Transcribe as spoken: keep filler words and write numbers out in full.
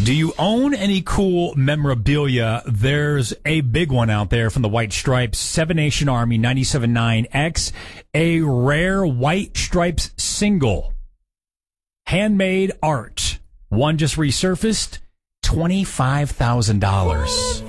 Do you own any cool memorabilia? There's a big one out there from the White Stripes, Seven Nation Army ninety-seven point nine X, a rare White Stripes single. Handmade art. One just resurfaced, twenty-five thousand dollars.